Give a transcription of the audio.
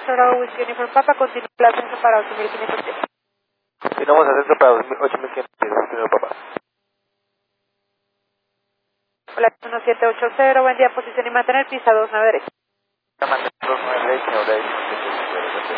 Foxtrot Whisky Uniform Papa, continúa el ascenso para 8.500 pies. Continuamos ascenso para 8.500 pies, señor papá. Hola, 1780, buen día, posición y mantener pista 29 derecha. Mantener 29 derecha,